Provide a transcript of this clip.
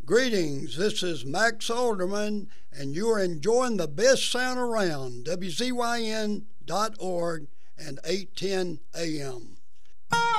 Greetings, this is Max Alderman, and you are enjoying the best sound around, WZYN.org and 810 AM.